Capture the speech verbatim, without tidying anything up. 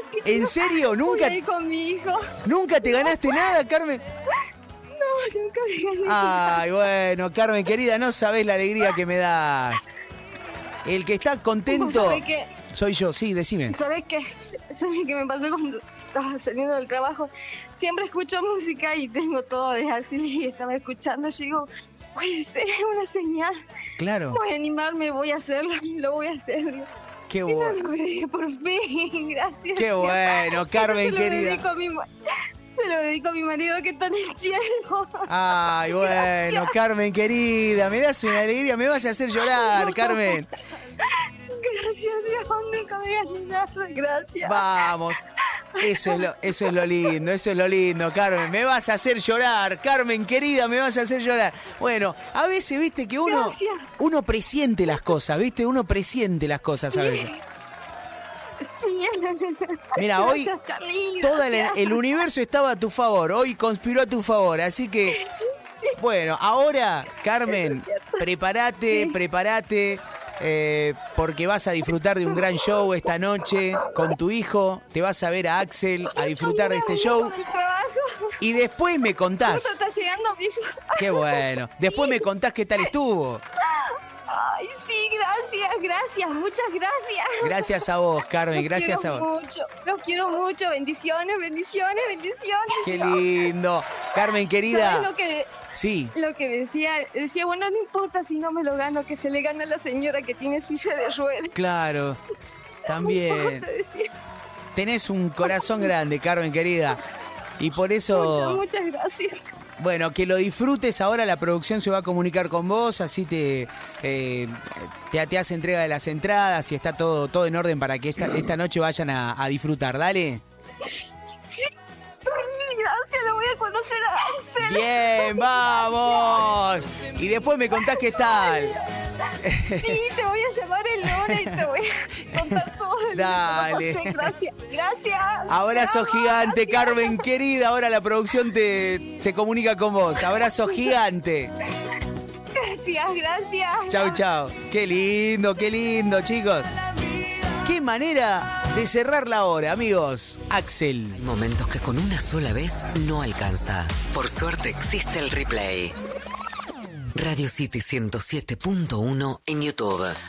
¿En serio? ¿Nunca? Voy a ir con mi hijo. ¿Nunca te ganaste nada, Carmen? No, nunca me gané nada. Ay, bueno, Carmen, querida, no sabés la alegría que me das. El que está contento ¿Sabés qué? soy yo, sí, decime. ¿Sabés qué? ¿Sabés qué me pasó cuando estaba saliendo del trabajo? Siempre escucho música y tengo todo de así y estaba escuchando. Yo digo, puede ser una señal. Claro. Voy a animarme, voy a hacerlo, lo voy a hacer. Qué Y lo bueno. logré, por fin, gracias. Qué bueno, Carmen, Esto se lo querida. dedico a mi ma- Se lo dedico a mi marido que está en el cielo. Ay, bueno, Carmen, querida, me das una alegría, me vas a hacer llorar, Carmen. Gracias, Dios, nunca me gané nada, gracias. Vamos. Eso es, lo, eso es lo lindo, eso es lo lindo, Carmen. Me vas a hacer llorar, Carmen, querida, me vas a hacer llorar. Bueno, a veces, viste, que uno, Gracias. uno presiente las cosas, viste, uno presiente las cosas a veces. Sí. Mira, hoy Gracias, Charly, todo el, gracias. el universo estaba a tu favor, hoy conspiró a tu favor, así que, bueno, ahora, Carmen, prepárate, Sí. prepárate, eh, porque vas a disfrutar de un gran show esta noche con tu hijo, te vas a ver a Axel a disfrutar de este show Del trabajo. y después me contás. Justo está llegando mi hijo. Qué bueno, después me contás qué tal estuvo. Ay, sí, gracias, gracias, muchas gracias. Gracias a vos, Carmen, Los gracias a quiero vos. mucho, los quiero mucho. Bendiciones, bendiciones, bendiciones. Qué lindo. Carmen, ¿Sabes querida. lo que, Sí. lo que decía? Decía, bueno, no importa si no me lo gano, que se le gana a la señora que tiene silla de ruedas. Claro, también. Decía, Tenés un corazón grande, Carmen, querida. Y por eso, muchas, muchas gracias. bueno, que lo disfrutes. Ahora la producción se va a comunicar con vos, así te, eh, te, te hace entrega de las entradas y está todo, todo en orden para que esta, esta noche vayan a, a disfrutar. Dale. Sí, sí, gracias, lo voy a conocer a Axel. Bien, vamos. Y después me contás qué tal. Sí, te voy a llamar el lunes y te voy a contar todo. lo que Dale. pasé. Gracias, gracias. Abrazo Te amo, gigante, gracias. Carmen, querida. Ahora la producción te, se comunica con vos. Abrazo gigante. Gracias, gracias. Chau, chau. Qué lindo, qué lindo, chicos. Qué manera de cerrar la hora, amigos. Axel. Hay momentos que con una sola vez no alcanza. Por suerte existe el replay. Radio City ciento siete punto uno en YouTube.